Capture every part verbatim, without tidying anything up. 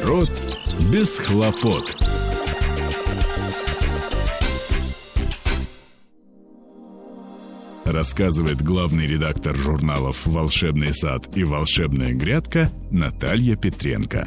Огород без хлопот. Рассказывает главный редактор журналов «Волшебный сад» и «Волшебная грядка» Наталья Петренко.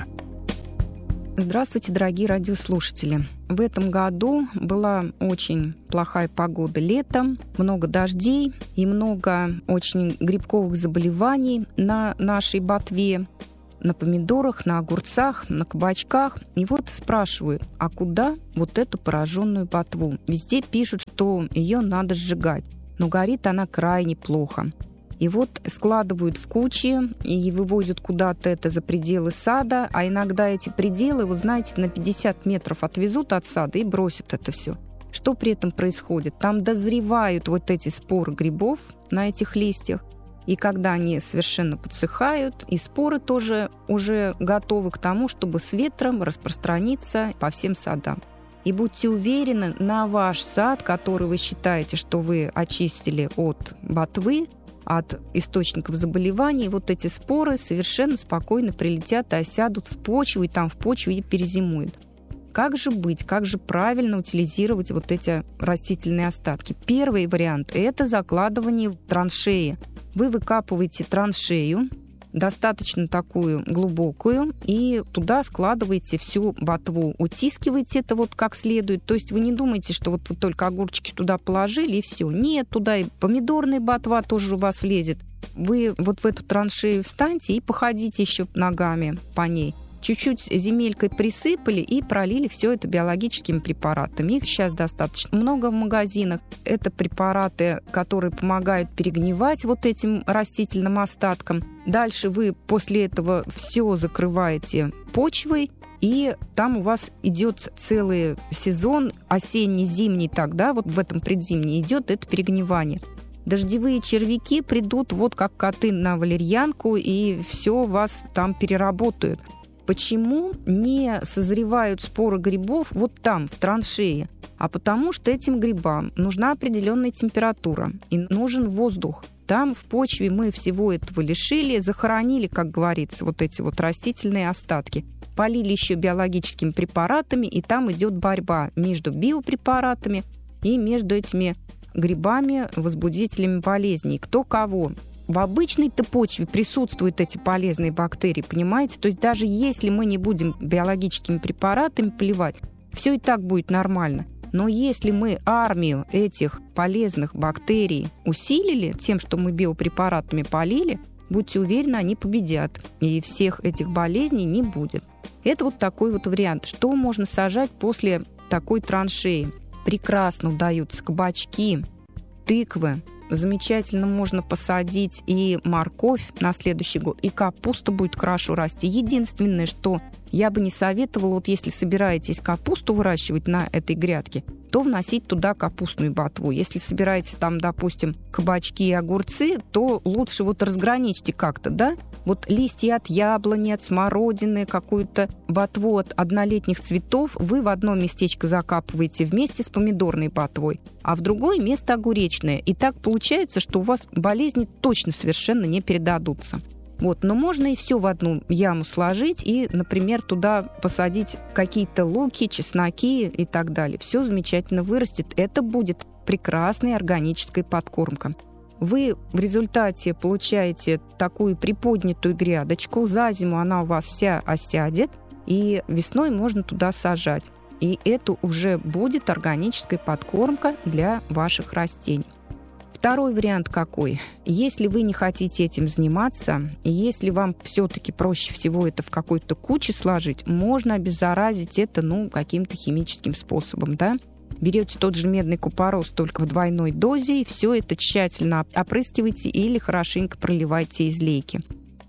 Здравствуйте, дорогие радиослушатели. В этом году была очень плохая погода летом, много дождей и много очень грибковых заболеваний на нашей ботве, на помидорах, на огурцах, на кабачках. И вот спрашиваю, а куда вот эту пораженную ботву? Везде пишут, что ее надо сжигать. Но горит она крайне плохо. И вот складывают в кучи и вывозят куда-то это за пределы сада, а иногда эти пределы, вот знаете, на пятьдесят метров отвезут от сада и бросят это все. Что при этом происходит? Там дозревают вот эти споры грибов на этих листьях, и когда они совершенно подсыхают, и споры тоже уже готовы к тому, чтобы с ветром распространиться по всем садам. И будьте уверены, на ваш сад, который вы считаете, что вы очистили от ботвы, от источников заболеваний, вот эти споры совершенно спокойно прилетят и осядут в почву, и там в почве и перезимуют. Как же быть, как же правильно утилизировать вот эти растительные остатки? Первый вариант – это закладывание в траншеи. Вы выкапываете траншею, достаточно такую глубокую, и туда складываете всю ботву, утискиваете это вот как следует. То есть вы не думаете, что вот вы только огурчики туда положили и все. Нет, туда и помидорная ботва тоже у вас влезет. Вы вот в эту траншею встаньте и походите еще ногами по ней. Чуть-чуть земелькой присыпали и пролили все это биологическими препаратами. Их сейчас достаточно много в магазинах. Это препараты, которые помогают перегнивать вот этим растительным остаткам. Дальше вы после этого все закрываете почвой, и там у вас идет целый сезон, осенне-зимний тогда, вот в этом предзимний идет это перегнивание. Дождевые червяки придут вот как коты на валерьянку, и все вас там переработают. Почему не созревают споры грибов вот там, в траншее? А потому что этим грибам нужна определенная температура и нужен воздух. Там в почве мы всего этого лишили, захоронили, как говорится, вот эти вот растительные остатки. Полили еще биологическими препаратами, и там идет борьба между биопрепаратами и между этими грибами, возбудителями болезней. Кто кого? В обычной-то почве присутствуют эти полезные бактерии, понимаете? То есть даже если мы не будем биологическими препаратами поливать, все и так будет нормально. Но если мы армию этих полезных бактерий усилили тем, что мы биопрепаратами полили, будьте уверены, они победят. И всех этих болезней не будет. Это вот такой вот вариант. Что можно сажать после такой траншеи? Прекрасно удаются кабачки, тыквы. Замечательно можно посадить и морковь на следующий год, и капуста будет хорошо расти. Единственное, что я бы не советовала, вот если собираетесь капусту выращивать на этой грядке, то вносить туда капустную ботву. Если собираетесь там, допустим, кабачки и огурцы, то лучше вот разграничьте как-то, да? Вот листья от яблони, от смородины, какую-то ботву от однолетних цветов вы в одно местечко закапываете вместе с помидорной ботвой, а в другое место огуречное. И так получается, что у вас болезни точно совершенно не передадутся. Вот, но можно и все в одну яму сложить и, например, туда посадить какие-то луки, чесноки и так далее. Все замечательно вырастет. Это будет прекрасная органическая подкормка. Вы в результате получаете такую приподнятую грядочку. За зиму она у вас вся осядет, и весной можно туда сажать. И это уже будет органическая подкормка для ваших растений. Второй вариант какой? Если вы не хотите этим заниматься, и если вам все-таки проще всего это в какой-то куче сложить, можно обеззаразить это, ну, каким-то химическим способом, да? Берете тот же медный купорос, только в двойной дозе, и все это тщательно опрыскивайте или хорошенько проливайте из лейки.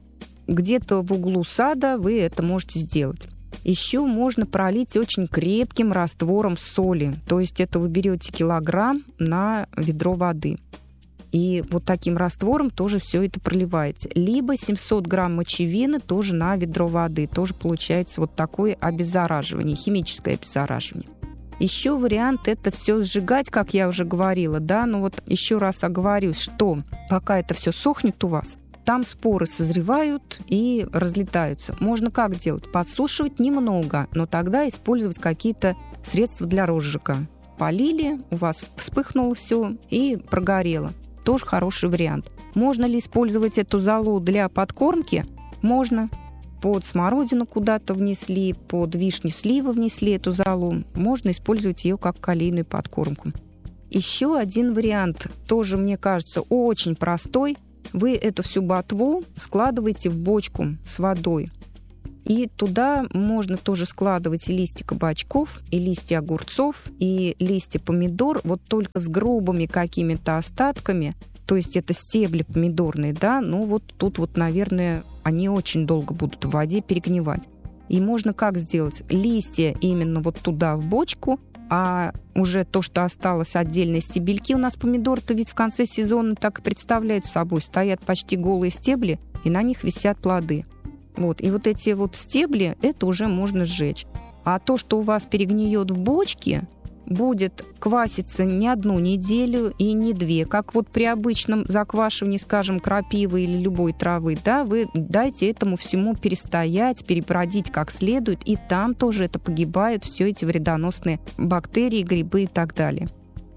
Где-то в углу сада вы это можете сделать. Еще можно пролить очень крепким раствором соли. То есть это вы берете килограмм на ведро воды. И вот таким раствором тоже все это проливаете. Либо семьсот грамм мочевины тоже на ведро воды. Тоже получается вот такое обеззараживание, химическое обеззараживание. Еще вариант – это все сжигать, как я уже говорила, да, но вот еще раз оговорюсь, что пока это все сохнет у вас, там споры созревают и разлетаются. Можно как делать? Подсушивать немного, но тогда использовать какие-то средства для розжига. Полили, у вас вспыхнуло все и прогорело. Тоже хороший вариант. Можно ли использовать эту золу для подкормки? Можно. Под смородину куда-то внесли, под вишню, сливы внесли эту золу. Можно использовать ее как калийную подкормку. Еще один вариант, тоже, мне кажется, очень простой. Вы эту всю ботву складываете в бочку с водой. И туда можно тоже складывать и листья кабачков, и листья огурцов, и листья помидор, вот только с грубыми какими-то остатками. То есть это стебли помидорные, да, ну вот тут вот, наверное, они очень долго будут в воде перегнивать. И можно как сделать? Листья именно вот туда в бочку, а уже то, что осталось, отдельные стебельки. У нас помидоры-то ведь в конце сезона так и представляют собой. Стоят почти голые стебли, и на них висят плоды. Вот. И вот эти вот стебли, это уже можно сжечь. А то, что у вас перегниет в бочке, будет кваситься не одну неделю и не две. Как вот при обычном заквашивании, скажем, крапивы или любой травы, да, вы дайте этому всему перестоять, перебродить как следует, и там тоже это погибают, все эти вредоносные бактерии, грибы и так далее.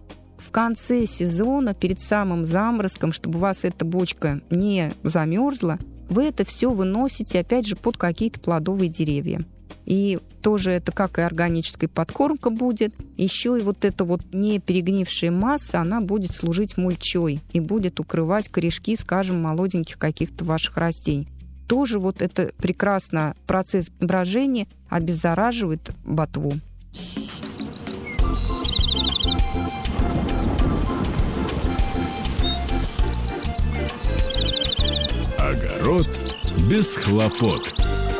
В конце сезона, перед самым заморозком, чтобы у вас эта бочка не замерзла, вы это все выносите, опять же, под какие-то плодовые деревья. И тоже это как и органическая подкормка будет. Еще и вот эта вот не перегнившая масса, она будет служить мульчой и будет укрывать корешки, скажем, молоденьких каких-то ваших растений. Тоже вот это прекрасно процесс брожения обеззараживает ботву. Огород без хлопот.